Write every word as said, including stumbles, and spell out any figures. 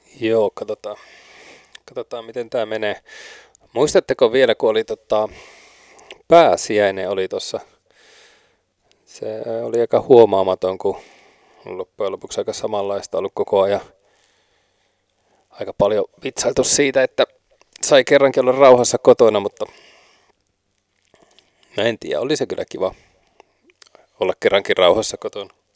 Joo, katsotaan, katsotaan miten tämä menee. Muistatteko vielä, kun oli tota, pääsiäinen oli tuossa. Se oli aika huomaamaton, kun on loppujen lopuksi aika samanlaista ollut koko ajan. Aika paljon vitsailtu siitä, että sai kerrankin olla rauhassa kotona, mutta no en tiedä, oli se kyllä kiva olla kerrankin rauhassa kotona.